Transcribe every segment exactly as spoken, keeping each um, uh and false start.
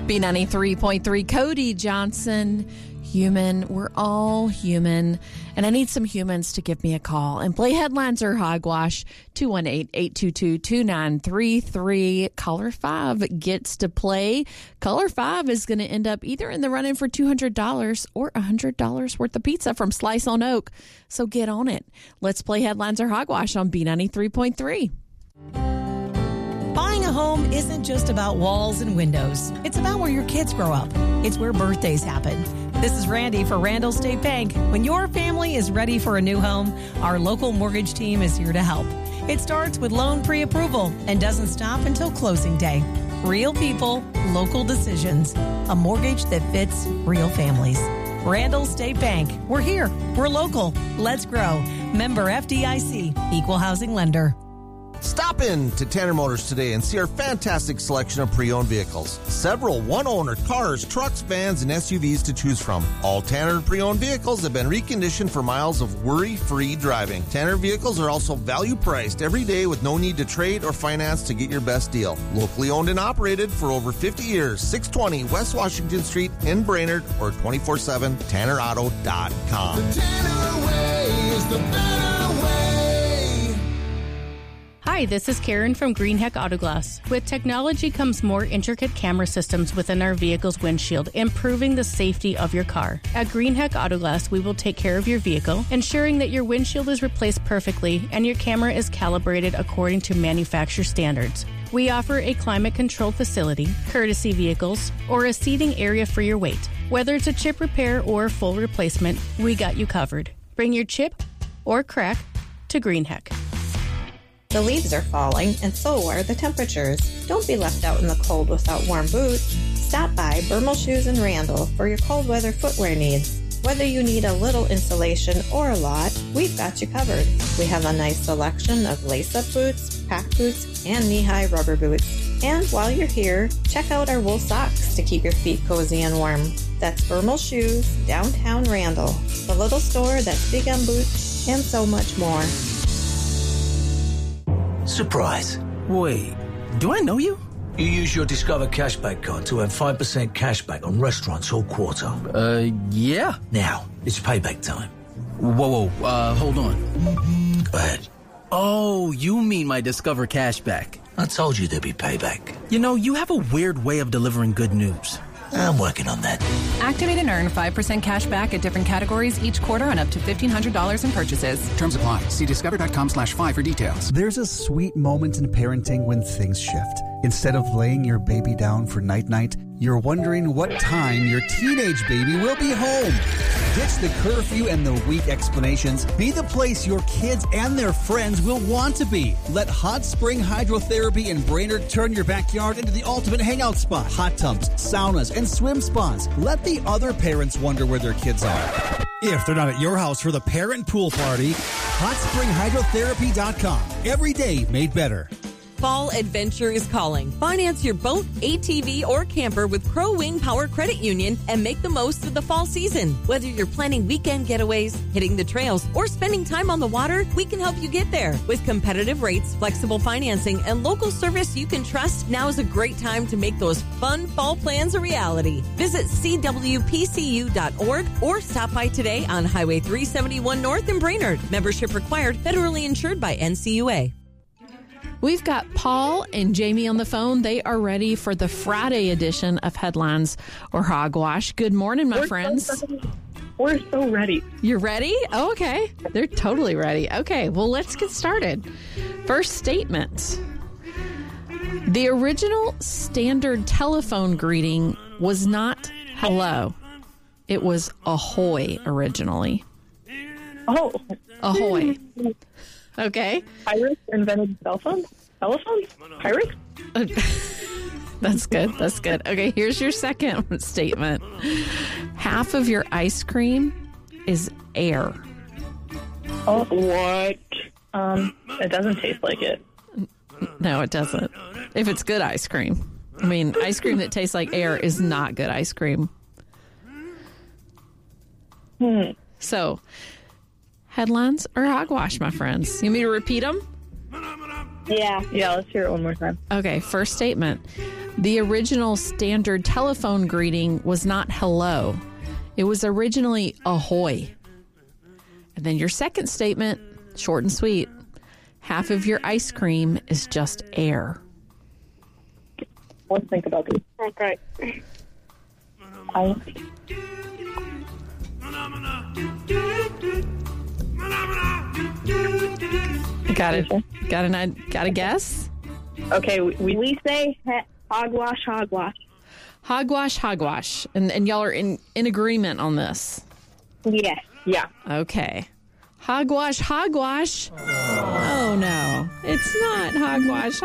B ninety-three point three, Cody Johnson. Human. We're all human. And I need some humans to give me a call and play Headlines or Hogwash. two one eight, eight two two, two nine three three. Caller five gets to play. Caller five is going to end up either in the running for two hundred dollars or one hundred dollars worth of pizza from Slice on Oak. So get on it. Let's play Headlines or Hogwash on B ninety-three point three. Buying a home isn't just about walls and windows. It's about where your kids grow up. It's where birthdays happen. This is Randy for Randall State Bank. When your family is ready for a new home, our local mortgage team is here to help. It starts with loan pre-approval and doesn't stop until closing day. Real people, local decisions. A mortgage that fits real families. Randall State Bank. We're here. We're local. Let's grow. Member F D I C. Equal housing lender. Stop in to Tanner Motors today and see our fantastic selection of pre-owned vehicles. Several one-owner cars, trucks, vans, and S U Vs to choose from. All Tanner pre-owned vehicles have been reconditioned for miles of worry-free driving. Tanner vehicles are also value-priced every day with no need to trade or finance to get your best deal. Locally owned and operated for over fifty years. six twenty West Washington Street in Brainerd or twenty-four seven tanner auto dot com. The Tanner way is the better way. Hi, this is Karen from Greenheck Auto Glass. With technology comes more intricate camera systems within our vehicle's windshield, improving the safety of your car. At Greenheck Auto Glass, we will take care of your vehicle, ensuring that your windshield is replaced perfectly and your camera is calibrated according to manufacturer standards. We offer a climate-controlled facility, courtesy vehicles, or a seating area for your weight. Whether it's a chip repair or full replacement, we got you covered. Bring your chip or crack to Greenheck. The leaves are falling, and so are the temperatures. Don't be left out in the cold without warm boots. Stop by Burmel Shoes in Randall for your cold weather footwear needs. Whether you need a little insulation or a lot, we've got you covered. We have a nice selection of lace-up boots, pack boots, and knee-high rubber boots. And while you're here, check out our wool socks to keep your feet cozy and warm. That's Burmel Shoes, downtown Randall, the little store that's big on boots and so much more. Surprise. Wait, do I know you? You use your Discover Cashback card to earn five percent cashback on restaurants all quarter. Uh, yeah. Now, it's payback time. Whoa, whoa, uh, hold on. Go ahead. Oh, you mean my Discover Cashback. I told you there'd be payback. You know, you have a weird way of delivering good news. I'm working on that. Activate and earn five percent cash back at different categories each quarter on up to fifteen hundred dollars in purchases. Terms apply. See discover.com slash five for details. There's a sweet moment in parenting when things shift. Instead of laying your baby down for night-night, you're wondering what time your teenage baby will be home. Ditch the curfew and the weak explanations. Be the place your kids and their friends will want to be. Let Hot Spring Hydrotherapy in Brainerd turn your backyard into the ultimate hangout spot. Hot tubs, saunas, and swim spas. Let the other parents wonder where their kids are. If they're not at your house for the parent pool party, hot spring hydrotherapy dot com. Every day made better. Fall adventure is calling. Finance your boat, A T V, or camper with Crow Wing Power Credit Union and make the most of the fall season. Whether you're planning weekend getaways, hitting the trails, or spending time on the water, we can help you get there. With competitive rates, flexible financing, and local service you can trust, now is a great time to make those fun fall plans a reality. Visit c w p c u dot org or stop by today on Highway three seventy-one North in Brainerd. Membership required, federally insured by N C U A. We've got Paul and Jamie on the phone. They are ready for the Friday edition of Headlines or Hogwash. Good morning, my We're friends. So We're so ready. You're ready? Oh, okay. They're totally ready. Okay, well, let's get started. First statement. The original standard telephone greeting was not hello. It was ahoy originally. Oh. Ahoy. Okay. Pirates invented cell phones? Telephones? Pirates? That's good. That's good. Okay, here's your second statement. Half of your ice cream is air. Oh, what? Um, it doesn't taste like it. No, it doesn't. If it's good ice cream. I mean, ice cream that tastes like air is not good ice cream. Hmm. So, headlines or hogwash, my friends? You want me to repeat them? Yeah. Yeah, let's hear it one more time. Okay, first statement. The original standard telephone greeting was not hello. It was originally ahoy. And then your second statement, short and sweet. Half of your ice cream is just air. Let's think about this. Okay. I, Got it. Got an got a guess? okay, we, we We say he- hogwash, hogwash. Hogwash, hogwash. And and y'all are in, in agreement on this. Yes. yeah. Okay. Hogwash, hogwash. Oh, no. It's not hogwash,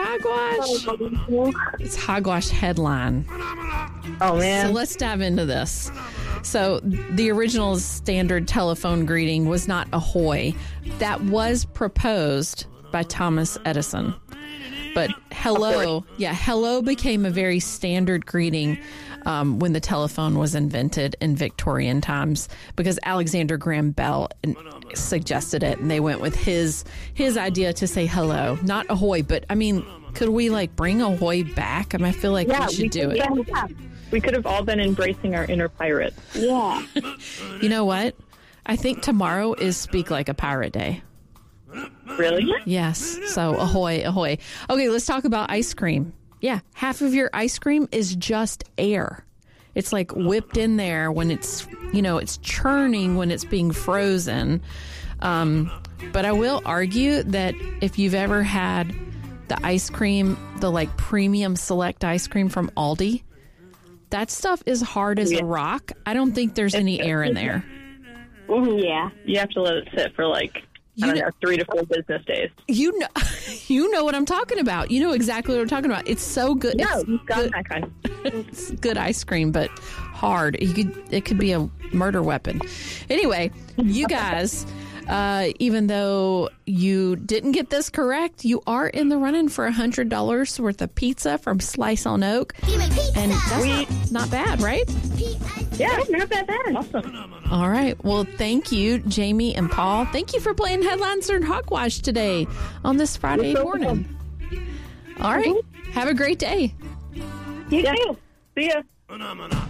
hogwash. It's hogwash headline. Oh, man. So let's dive into this. So the original standard telephone greeting was not ahoy. That was proposed by Thomas Edison. But hello, yeah, hello became a very standard greeting um, when the telephone was invented in Victorian times because Alexander Graham Bell suggested it, and they went with his his idea to say hello, not ahoy. But I mean, could we like bring ahoy back? I mean, I feel like Yeah, we should we do could- it. yeah. We could have all been embracing our inner pirate. Yeah. You know what? I think tomorrow is Speak Like a Pirate Day. Really? Yes. So ahoy, ahoy. Okay, let's talk about ice cream. Yeah, half of your ice cream is just air. It's like whipped in there when it's, you know, it's churning when it's being frozen. Um, but I will argue that if you've ever had the ice cream, the like premium select ice cream from Aldi, that stuff is hard as a rock. I don't think there's any air in there. Yeah. You have to let it sit for like, I don't know, three to four business days. You know, you know what I'm talking about. You know exactly what I'm talking about. It's so good. No, it's you've got good, that kind. It's good ice cream, but hard. You could, it could be a murder weapon. Anyway, you guys, uh, even though you didn't get this correct, you are in the running for one hundred dollars worth of pizza from Slice on Oak. And that's not, not bad, right? Yeah, not that bad. Awesome. All right. Well, thank you, Jamie and Paul. Thank you for playing Headlines and Hogwash today on this Friday so morning. All right. Have a great day. You too. See ya.